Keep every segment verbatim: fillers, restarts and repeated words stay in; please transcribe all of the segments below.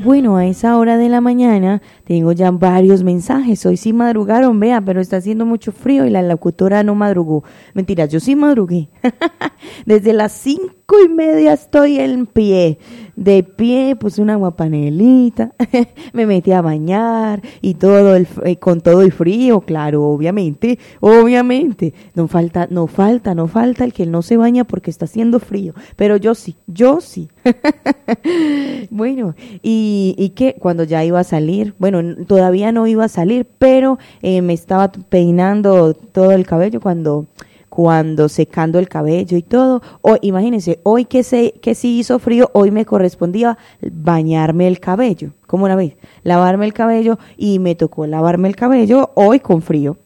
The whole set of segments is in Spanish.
Bueno, a esa hora de la mañana tengo ya varios mensajes. Hoy sí madrugaron, vea, pero está haciendo mucho frío y la locutora no madrugó. Mentira, yo sí madrugué. Desde las cinco y media estoy en pie. De pie, puse una guapanelita, me metí a bañar y todo el, eh, con todo el frío, claro, obviamente, obviamente. No falta, no falta, no falta el que no se baña porque está haciendo frío. Pero yo sí, yo sí. Bueno, y, y que cuando ya iba a salir, bueno, todavía no iba a salir, pero eh, me estaba peinando todo el cabello cuando... cuando secando el cabello y todo. O imagínense, hoy que se que sí hizo frío, hoy me correspondía bañarme el cabello. ¿Cómo la ves? Lavarme el cabello y me tocó lavarme el cabello hoy con frío.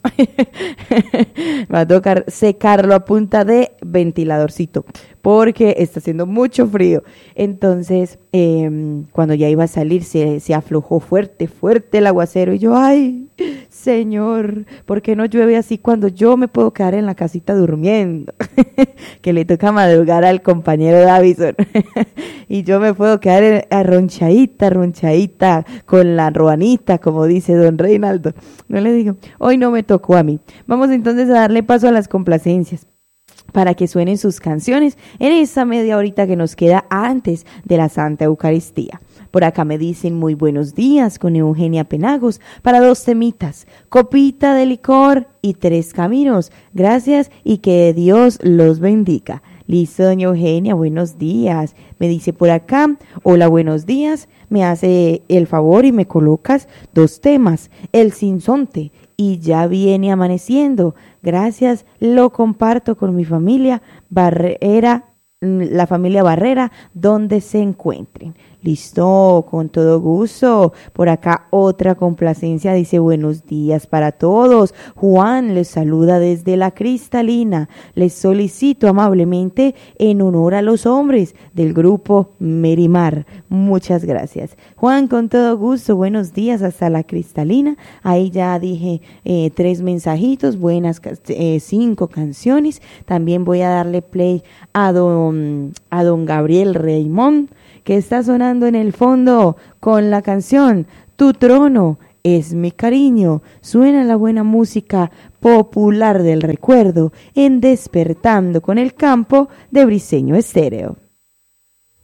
Va a tocar secarlo a punta de ventiladorcito porque está haciendo mucho frío. Entonces, eh, cuando ya iba a salir, se, se aflojó fuerte, fuerte el aguacero. Y yo, ay, Señor, ¿por qué no llueve así cuando yo me puedo quedar en la casita durmiendo? Que le toca madrugar al compañero Davison. Y yo me puedo quedar arronchadita, arronchadita, con la ruanita, como dice don Reinaldo. No le digo, hoy no me tocó a mí. Vamos entonces a darle paso a las complacencias para que suenen sus canciones en esa media horita que nos queda antes de la Santa Eucaristía. Por acá me dicen muy buenos días con Eugenia Penagos para dos temitas, copita de licor y tres caminos. Gracias y que Dios los bendiga. Listo, doña Eugenia, buenos días. Me dice por acá, hola, buenos días. Me hace el favor y me colocas dos temas, el sinsonte y ya viene amaneciendo. Gracias, lo comparto con mi familia Barrera, la familia Barrera, donde se encuentren. Listo, con todo gusto. Por acá otra complacencia dice buenos días para todos. Juan les saluda desde la Cristalina. Les solicito amablemente en honor a los hombres del grupo Merimar. Muchas gracias. Juan, con todo gusto, buenos días hasta la Cristalina. Ahí ya dije eh, tres mensajitos, buenas eh, cinco canciones. También voy a darle play a don, a don Gabriel Raymond, que está sonando en el fondo con la canción Tu trono es mi cariño. Suena la buena música popular del recuerdo en Despertando con el Campo de Briseño Estéreo.